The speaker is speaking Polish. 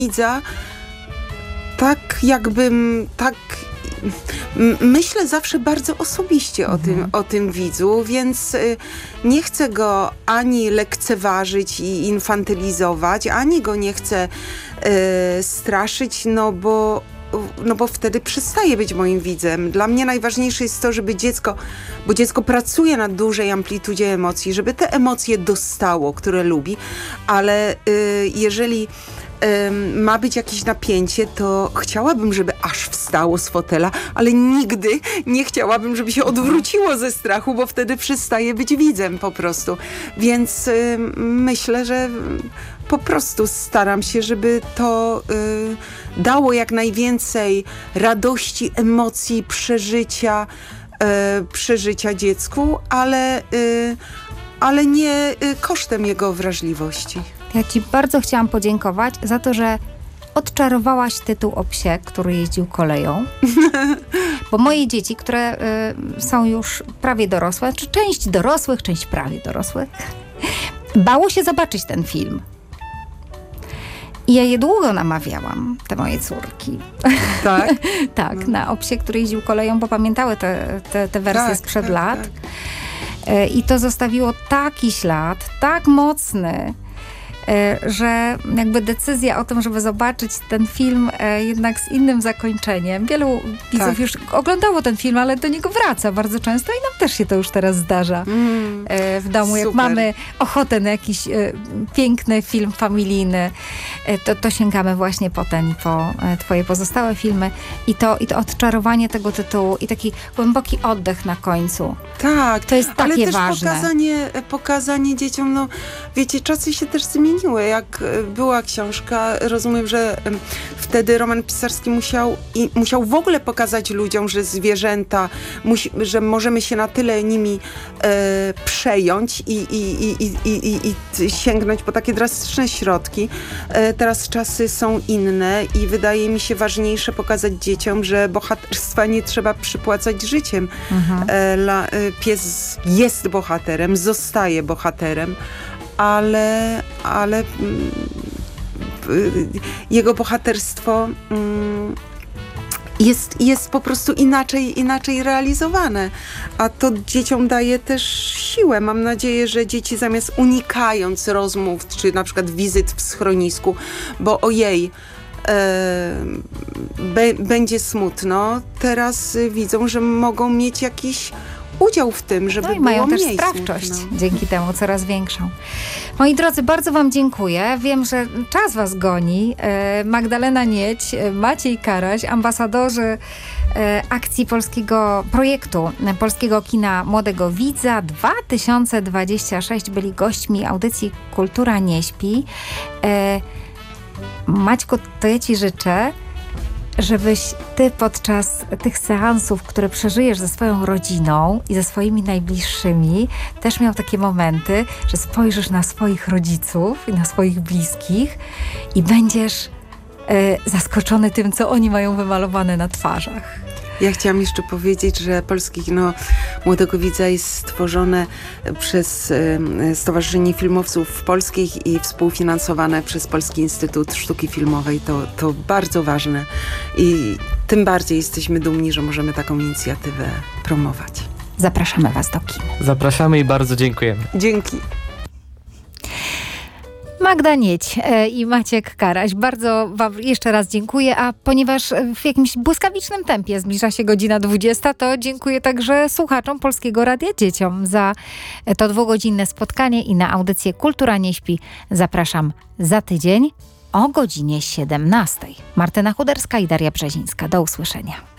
widza, tak jakbym, myślę zawsze bardzo osobiście o tym widzu, więc nie chcę go ani lekceważyć i infantylizować, ani go nie chcę straszyć, no bo wtedy przestaje być moim widzem. Dla mnie najważniejsze jest to, żeby bo dziecko pracuje na dużej amplitudzie emocji, żeby te emocje dostało, które lubi, ale jeżeli ma być jakieś napięcie, to chciałabym, żeby aż wstało z fotela, ale nigdy nie chciałabym, żeby się odwróciło ze strachu, bo wtedy przestaje być widzem po prostu. Więc myślę, że po prostu staram się, żeby to dało jak najwięcej radości, emocji, przeżycia dziecku, ale nie kosztem jego wrażliwości. Ja ci bardzo chciałam podziękować za to, że odczarowałaś tytuł o psie, który jeździł koleją. Bo moje dzieci, które są już prawie dorosłe, czy część dorosłych, część prawie dorosłych, bało się zobaczyć ten film. I ja je długo namawiałam, te moje córki. Tak? Tak, o psie, który jeździł koleją, bo pamiętały te wersje sprzed lat. Tak. I to zostawiło taki ślad, tak mocny, że jakby decyzja o tym, żeby zobaczyć ten film jednak z innym zakończeniem. Wielu widzów już oglądało ten film, ale do niego wraca bardzo często i nam też się to już teraz zdarza w domu. Jak mamy ochotę na jakiś piękny film familijny, to sięgamy właśnie po ten i po twoje pozostałe filmy i to odczarowanie tego tytułu i taki głęboki oddech na końcu. Tak. To jest takie ale też ważne. Pokazanie dzieciom, no wiecie, czasy się też zmieniły. Jak była książka, rozumiem, że wtedy Roman Pisarski musiał w ogóle pokazać ludziom, że zwierzęta, że możemy się na tyle nimi przejąć i sięgnąć po takie drastyczne środki. Teraz czasy są inne i wydaje mi się ważniejsze pokazać dzieciom, że bohaterstwa nie trzeba przypłacać życiem. Pies jest bohaterem, zostaje bohaterem, ale jego bohaterstwo jest po prostu inaczej realizowane, a to dzieciom daje też siłę. Mam nadzieję, że dzieci zamiast unikając rozmów, czy na przykład wizyt w schronisku, bo ojej, będzie smutno, teraz widzą, że mogą mieć jakiś udział w tym, żeby było mniej. Mają też sprawczość dzięki temu coraz większą. Moi drodzy, bardzo wam dziękuję. Wiem, że czas was goni. Magdalena Niedź, Maciej Karaś, ambasadorzy akcji projektu Polskiego Kina Młodego Widza 2026 byli gośćmi audycji Kultura nie śpi. Maćku, to ja ci życzę, żebyś ty podczas tych seansów, które przeżyjesz ze swoją rodziną i ze swoimi najbliższymi, też miał takie momenty, że spojrzysz na swoich rodziców i na swoich bliskich i będziesz zaskoczony tym, co oni mają wymalowane na twarzach. Ja chciałam jeszcze powiedzieć, że Polskie Kino Młodego Widza jest stworzone przez Stowarzyszenie Filmowców Polskich i współfinansowane przez Polski Instytut Sztuki Filmowej. To bardzo ważne i tym bardziej jesteśmy dumni, że możemy taką inicjatywę promować. Zapraszamy was do kin. Zapraszamy i bardzo dziękujemy. Dzięki. Magda Niedź i Maciek Karaś. Bardzo wam jeszcze raz dziękuję, a ponieważ w jakimś błyskawicznym tempie zbliża się godzina 20, to dziękuję także słuchaczom Polskiego Radia Dzieciom za to 2-godzinne spotkanie i na audycję Kultura nie śpi zapraszam za tydzień o godzinie 17. Martyna Chuderska i Daria Brzezińska. Do usłyszenia.